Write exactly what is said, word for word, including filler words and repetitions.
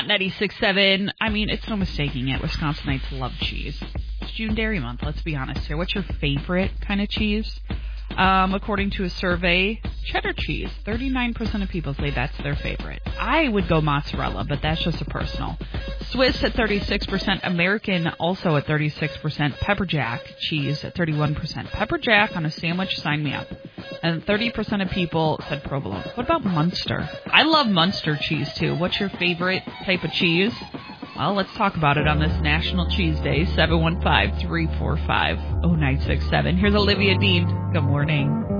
Hot ninety-six point seven. I mean, it's no mistaking it. Wisconsinites love cheese. It's June Dairy Month, let's be honest here. What's your favorite kind of cheese? Um, according to a survey, cheddar cheese. thirty-nine percent of people say that's their favorite. I would go mozzarella, but that's just a personal. Swiss at thirty-six percent. American also at thirty-six percent. Pepper jack cheese at thirty-one percent. Pepper jack on a sandwich, sign me up. And thirty percent of people said provolone. What about Munster? I love Munster cheese, too. What's your favorite type of cheese? Well, let's talk about it on this National Cheese Day. seven one five, three four five, zero nine six seven. Here's Olivia Dean. Good morning.